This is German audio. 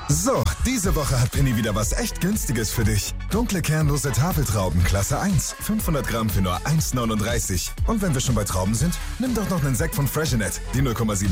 So, diese Woche hat Penny wieder was echt Günstiges für dich. Dunkle kernlose Tafeltrauben, Klasse 1. 500 Gramm für nur 1,39. Und wenn wir schon bei Trauben sind, nimm doch noch einen Sekt von Freshenet. Die 0,7